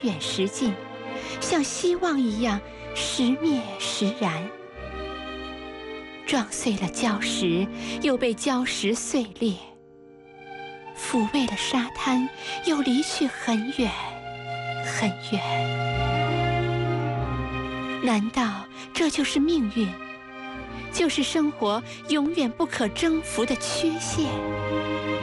远时近，像希望一样时灭时燃。撞碎了礁石，又被礁石碎裂，抚慰了沙滩，又离去很远很远。难道这就是命运？就是生活永远不可征服的缺陷？